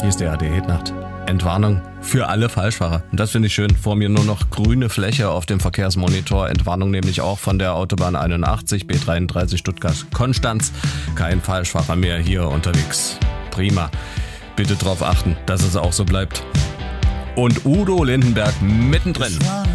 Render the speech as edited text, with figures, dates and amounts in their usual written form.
Hier ist der AD-Hit-Nacht. Entwarnung für alle Falschfahrer. Und das finde ich schön. Vor mir nur noch grüne Fläche auf dem Verkehrsmonitor. Entwarnung nämlich auch von der Autobahn 81, B33 Stuttgart-Konstanz. Kein Falschfahrer mehr hier unterwegs. Prima. Bitte darauf achten, dass es auch so bleibt. Und Udo Lindenberg mittendrin.